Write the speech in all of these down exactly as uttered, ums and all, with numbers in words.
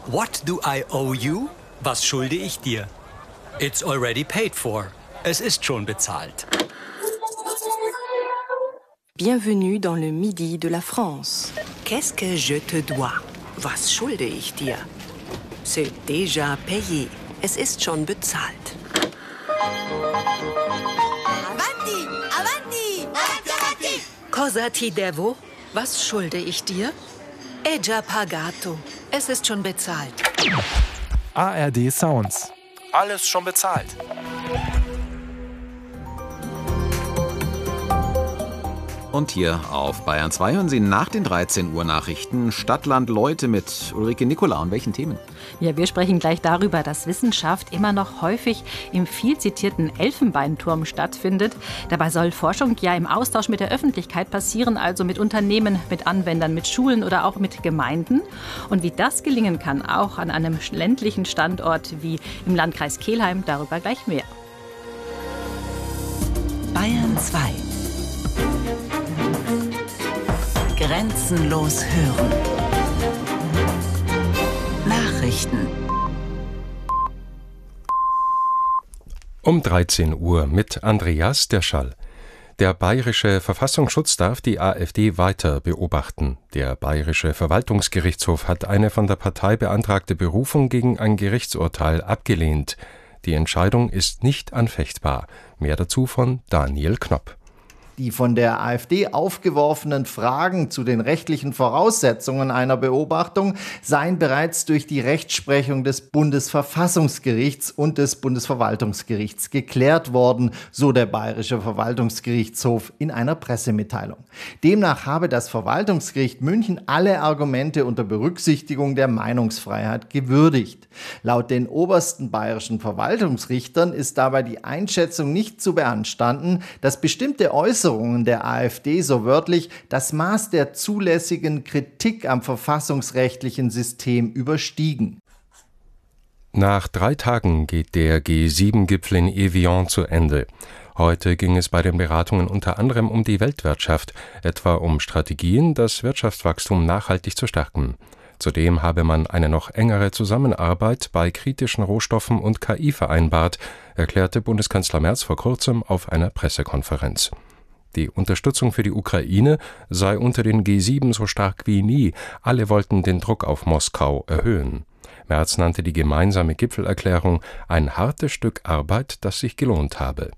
What do I owe you? Was schulde ich dir? It's already paid for. Es ist schon bezahlt. Bienvenue dans le Midi de la France. Qu'est-ce que je te dois? Was schulde ich dir? C'est déjà payé. Es ist schon bezahlt. Avanti! Avanti! Avanti, avanti! Cosa ti devo? Was schulde ich dir? È già pagato. Es ist schon bezahlt. A R D Sounds. Alles schon bezahlt. Und hier auf Bayern zwei hören Sie nach den dreizehn Uhr Nachrichten Stadtland Leute mit Ulrike Nicola. Und welchen Themen? Ja, wir sprechen gleich darüber, dass Wissenschaft immer noch häufig im viel zitierten Elfenbeinturm stattfindet. Dabei soll Forschung ja im Austausch mit der Öffentlichkeit passieren, also mit Unternehmen, mit Anwendern, mit Schulen oder auch mit Gemeinden. Und wie das gelingen kann, auch an einem ländlichen Standort wie im Landkreis Kelheim, darüber gleich mehr. Bayern zwei. Grenzenlos hören. Nachrichten. Um dreizehn Uhr mit Andreas Derschall. Der Bayerische Verfassungsschutz darf die AfD weiter beobachten. Der Bayerische Verwaltungsgerichtshof hat eine von der Partei beantragte Berufung gegen ein Gerichtsurteil abgelehnt. Die Entscheidung ist nicht anfechtbar. Mehr dazu von Daniel Knopp. Die von der AfD aufgeworfenen Fragen zu den rechtlichen Voraussetzungen einer Beobachtung seien bereits durch die Rechtsprechung des Bundesverfassungsgerichts und des Bundesverwaltungsgerichts geklärt worden, so der Bayerische Verwaltungsgerichtshof in einer Pressemitteilung. Demnach habe das Verwaltungsgericht München alle Argumente unter Berücksichtigung der Meinungsfreiheit gewürdigt. Laut den obersten bayerischen Verwaltungsrichtern ist dabei die Einschätzung nicht zu beanstanden, dass bestimmte Äußerungen der AfD so wörtlich das Maß der zulässigen Kritik am verfassungsrechtlichen System überstiegen. Nach drei Tagen geht der G sieben Gipfel in Evian zu Ende. Heute ging es bei den Beratungen unter anderem um die Weltwirtschaft, etwa um Strategien, das Wirtschaftswachstum nachhaltig zu stärken. Zudem habe man eine noch engere Zusammenarbeit bei kritischen Rohstoffen und K I vereinbart, erklärte Bundeskanzler Merz vor kurzem auf einer Pressekonferenz. Die Unterstützung für die Ukraine sei unter den G sieben so stark wie nie. Alle wollten den Druck auf Moskau erhöhen. Merz nannte die gemeinsame Gipfelerklärung ein hartes Stück Arbeit, das sich gelohnt habe.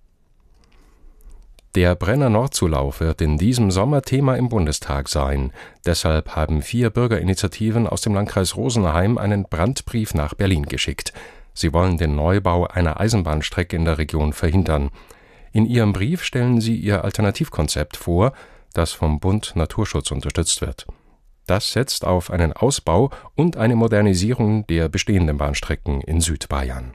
Der Brenner-Nord-Zulauf wird in diesem Sommer Thema im Bundestag sein. Deshalb haben vier Bürgerinitiativen aus dem Landkreis Rosenheim einen Brandbrief nach Berlin geschickt. Sie wollen den Neubau einer Eisenbahnstrecke in der Region verhindern. In ihrem Brief stellen sie ihr Alternativkonzept vor, das vom Bund Naturschutz unterstützt wird. Das setzt auf einen Ausbau und eine Modernisierung der bestehenden Bahnstrecken in Südbayern.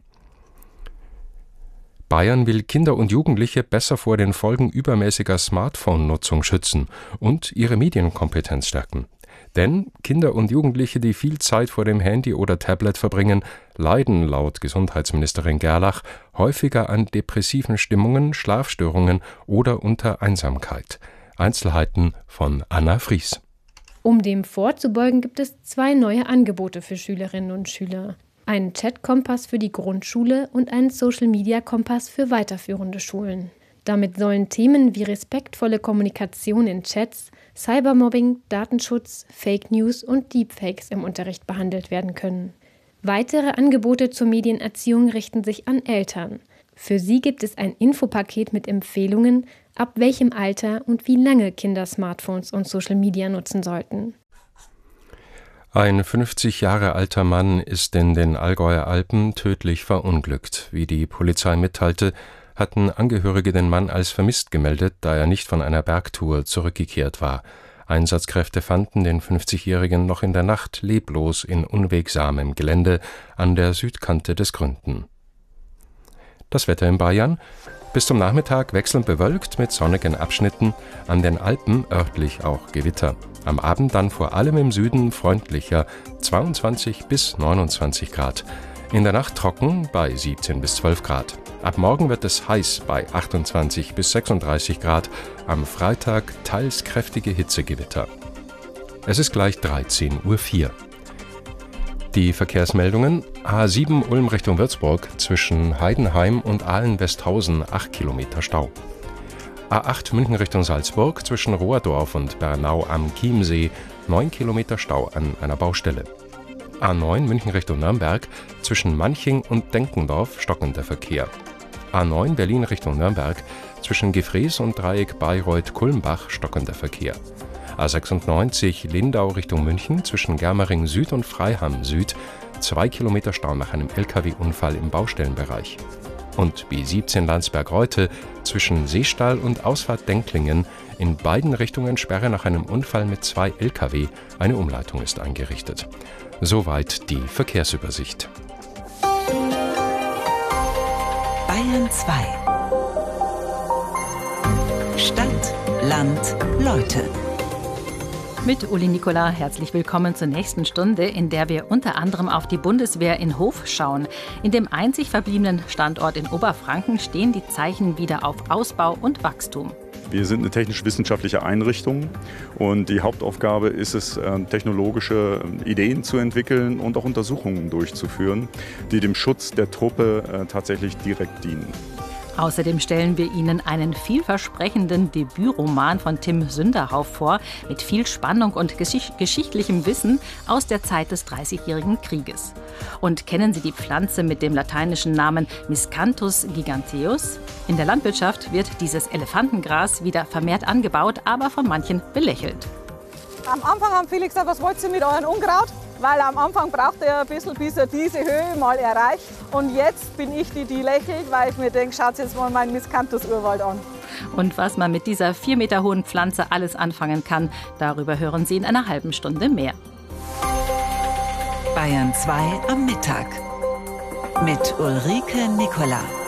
Bayern will Kinder und Jugendliche besser vor den Folgen übermäßiger Smartphone-Nutzung schützen und ihre Medienkompetenz stärken. Denn Kinder und Jugendliche, die viel Zeit vor dem Handy oder Tablet verbringen, leiden laut Gesundheitsministerin Gerlach häufiger an depressiven Stimmungen, Schlafstörungen oder unter Einsamkeit. Einzelheiten von Anna Fries. Um dem vorzubeugen, gibt es zwei neue Angebote für Schülerinnen und Schüler. Einen Chat-Kompass für die Grundschule und einen Social-Media-Kompass für weiterführende Schulen. Damit sollen Themen wie respektvolle Kommunikation in Chats, Cybermobbing, Datenschutz, Fake News und Deepfakes im Unterricht behandelt werden können. Weitere Angebote zur Medienerziehung richten sich an Eltern. Für sie gibt es ein Infopaket mit Empfehlungen, ab welchem Alter und wie lange Kinder Smartphones und Social Media nutzen sollten. Ein fünfzig Jahre alter Mann ist in den Allgäuer Alpen tödlich verunglückt. Wie die Polizei mitteilte, hatten Angehörige den Mann als vermisst gemeldet, da er nicht von einer Bergtour zurückgekehrt war. Einsatzkräfte fanden den fünfzigjährigen noch in der Nacht leblos in unwegsamem Gelände an der Südkante des Gründen. Das Wetter in Bayern: bis zum Nachmittag wechselnd bewölkt mit sonnigen Abschnitten, an den Alpen örtlich auch Gewitter. Am Abend dann vor allem im Süden freundlicher, zweiundzwanzig bis neunundzwanzig Grad. In der Nacht trocken bei siebzehn bis zwölf Grad. Ab morgen wird es heiß bei achtundzwanzig bis sechsunddreißig Grad. Am Freitag teils kräftige Hitzegewitter. Es ist gleich dreizehn Uhr vier. Die Verkehrsmeldungen: A sieben Ulm Richtung Würzburg zwischen Heidenheim und Ahlen-Westhausen acht Kilometer Stau. A acht München Richtung Salzburg zwischen Rohrdorf und Bernau am Chiemsee neun Kilometer Stau an einer Baustelle. A neun München Richtung Nürnberg zwischen Manching und Denkendorf stockender Verkehr. A neun Berlin Richtung Nürnberg zwischen Gefrees und Dreieck Bayreuth-Kulmbach stockender Verkehr. A sechsundneunzig Lindau Richtung München zwischen Germering Süd und Freiham Süd zwei Kilometer Stau nach einem L K W-Unfall im Baustellenbereich. Und B siebzehn Landsberg-Reutte zwischen Seestall und Ausfahrt Denklingen in beiden Richtungen Sperre nach einem Unfall mit zwei L K W. Eine Umleitung ist eingerichtet. Soweit die Verkehrsübersicht. Bayern zwei. Stadt, Land, Leute. Mit Uli Nicola herzlich willkommen zur nächsten Stunde, in der wir unter anderem auf die Bundeswehr in Hof schauen. In dem einzig verbliebenen Standort in Oberfranken stehen die Zeichen wieder auf Ausbau und Wachstum. Wir sind eine technisch-wissenschaftliche Einrichtung und die Hauptaufgabe ist es, technologische Ideen zu entwickeln und auch Untersuchungen durchzuführen, die dem Schutz der Truppe tatsächlich direkt dienen. Außerdem stellen wir Ihnen einen vielversprechenden Debütroman von Tim Sünderhauf vor, mit viel Spannung und geschicht- geschichtlichem Wissen aus der Zeit des Dreißigjährigen Krieges. Und kennen Sie die Pflanze mit dem lateinischen Namen Miscanthus giganteus? In der Landwirtschaft wird dieses Elefantengras wieder vermehrt angebaut, aber von manchen belächelt. Am Anfang haben viele gesagt, was wollt ihr mit eurem Unkraut? Weil am Anfang braucht er ein bisschen, bis er diese Höhe mal erreicht. Und jetzt bin ich die, die lächelt, weil ich mir denke, schaut jetzt mal meinen Miscanthus-Urwald an. Und was man mit dieser vier Meter hohen Pflanze alles anfangen kann, darüber hören Sie in einer halben Stunde mehr. Bayern zwei am Mittag mit Ulrike Nicola.